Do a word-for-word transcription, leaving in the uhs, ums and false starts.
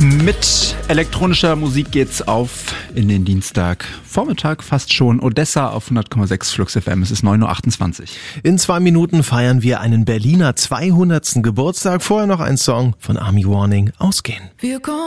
Mit elektronischer Musik geht's auf in den Dienstag. Vormittag fast schon. Odessa auf hundert Komma sechs Flux F M. Es ist neun Uhr achtundzwanzig. In zwei Minuten feiern wir einen Berliner zweihundertsten Geburtstag. Vorher noch ein Song von Army Warning. Ausgehen. Wir kommen